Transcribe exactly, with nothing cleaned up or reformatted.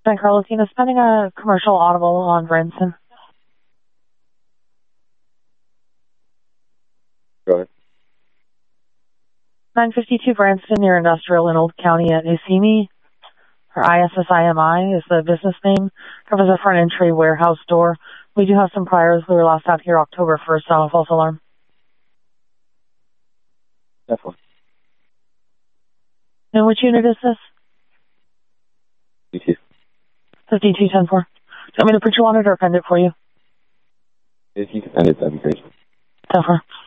San Carlosina, spending a commercial audible on Branson. Go ahead. nine fifty-two Branson near Industrial in Old County at Isimi. Or I S S I M I is the business name. Covers a front entry warehouse door. We do have some priors. We were last out here October first on a false alarm. Definitely. And which unit is this? fifty-two. fifty-two ten four. Do you want me to put you on it or append it for you? If you can send it, that'd be great. ten four.